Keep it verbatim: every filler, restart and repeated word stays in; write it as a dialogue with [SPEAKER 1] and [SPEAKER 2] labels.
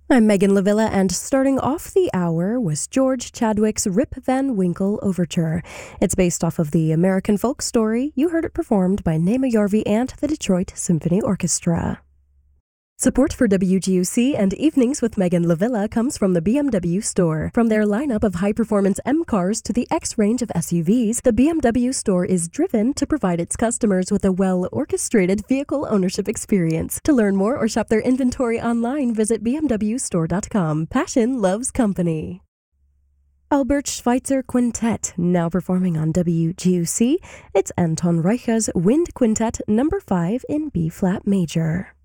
[SPEAKER 1] I'm Megan Lavilla, and starting off the hour was George Chadwick's Rip Van Winkle Overture. It's based off of the American folk story. You heard it performed by Nema Yarvi and the Detroit Symphony Orchestra. Support for W G U C and Evenings with Megan Lavilla comes from the B M W store. From their lineup of high-performance M cars to the X range of S U Vs, the B M W store is driven to provide its customers with a well-orchestrated vehicle ownership experience. To learn more or shop their inventory online, visit b m w store dot com. Passion loves company. Albert Schweitzer Quintet, now performing on W G U C. It's Anton Reicha's Wind Quintet number five in B-flat major.